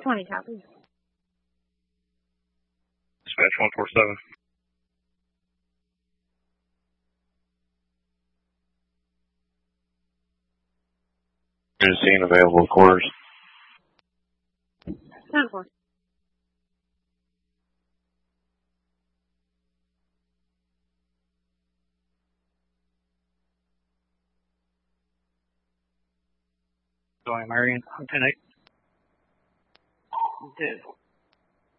20, copy. Dispatch 147. You're seeing available quarters. 10-4. Going Marion, 10-8. Did.